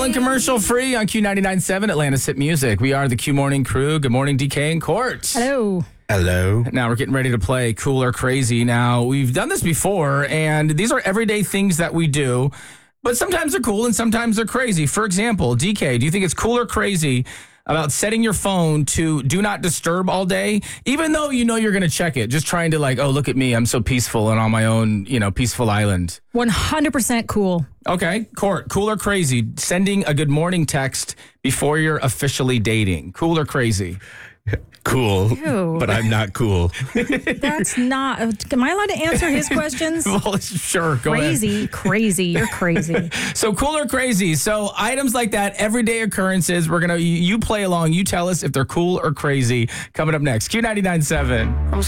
and commercial free on Q99.7 Atlanta's Hit Music. We are the Q Morning Crew. Good morning, DK and Court. Hello. Hello. Now we're getting ready to play Cool or Crazy. Now, we've done this before, and these are everyday things that we do, but sometimes they're cool and sometimes they're crazy. For example, DK, do you think it's cool or crazy about setting your phone to do not disturb all day, even though you know you're going to check it, just trying to look at me, I'm so peaceful and on my own, peaceful island? 100% cool. Okay, Court, cool or crazy, sending a good morning text before you're officially dating? Cool or crazy? Cool, Ew. but I'm not cool. That's not. Am I allowed to answer his questions? Well, sure, go ahead. Crazy. You're crazy. So cool or crazy. So items like that, everyday occurrences. We're going to, you play along. You tell us if they're cool or crazy. Coming up next, Q99.7.